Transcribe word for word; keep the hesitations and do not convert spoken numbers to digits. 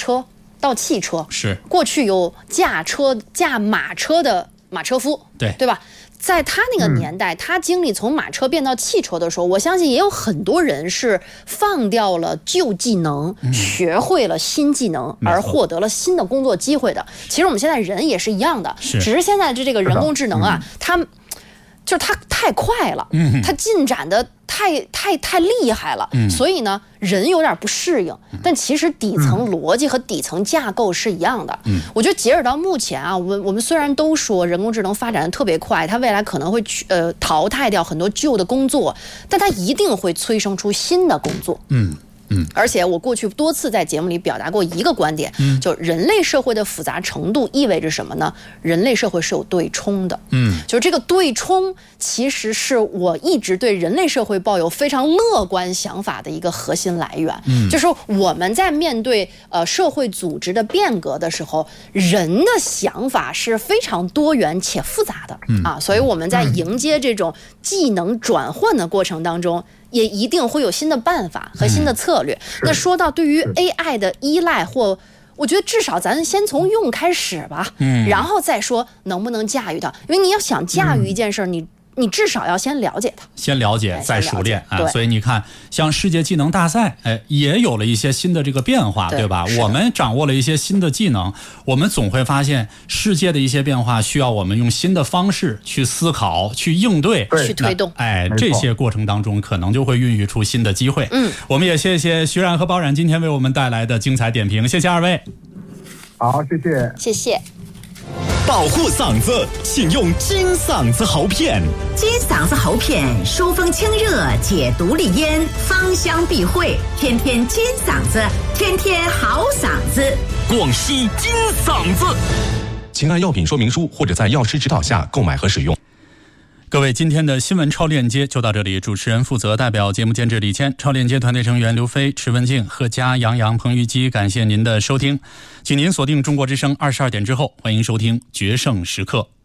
车到汽车， 是过去有驾车驾马车的马车夫， 对对吧？在他那个年代，嗯、他经历从马车变到汽车的时候，我相信也有很多人是放掉了旧技能，嗯、学会了新技能，而获得了新的工作机会的。其实我们现在人也是一样的，只是现在这这个人工智能啊，嗯、它就是它太快了，嗯、它进展的太太太厉害了，嗯、所以呢，人有点不适应。但其实底层逻辑和底层架构是一样的。嗯、我觉得截止到目前啊，我们我们虽然都说人工智能发展的特别快，它未来可能会去呃淘汰掉很多旧的工作，但它一定会催生出新的工作。嗯。嗯，而且我过去多次在节目里表达过一个观点，嗯，就人类社会的复杂程度意味着什么呢？人类社会是有对冲的，嗯，就是这个对冲其实是我一直对人类社会抱有非常乐观想法的一个核心来源，嗯，就是我们在面对呃社会组织的变革的时候，人的想法是非常多元且复杂的，嗯啊，所以我们在迎接这种技能转换的过程当中，也一定会有新的办法和新的策略。嗯、那说到对于 A I 的依赖，或我觉得至少咱先从用开始吧，嗯，然后再说能不能驾驭它。因为你要想驾驭一件事，嗯、你你至少要先了解它， 先了解再熟练啊。所以你看，像世界技能大赛，哎，也有了一些新的这个变化， 对, 对吧？我们掌握了一些新的技能，我们总会发现世界的一些变化需要我们用新的方式去思考、去应对、 去推动。 哎，这些过程当中可能就会孕育出新的机会。嗯，我们也谢谢徐冉和包冉今天为我们带来的精彩点评，谢谢二位。 好，谢谢， 谢谢。 保护嗓子，请用金嗓子喉片。 金嗓子喉片疏风清热，解毒利咽，芳香避秽，天天金嗓子，天天好嗓子。 广西金嗓子，请按药品说明书或者在药师指导下购买和使用。 各位，今天的新闻超链接就到这里。主持人负责，代表节目监制李谦，超链接团队成员刘飞、池文静、贺佳、杨洋、彭玉基，感谢您的收听。请您锁定中国之声二十二点之后，欢迎收听决胜时刻。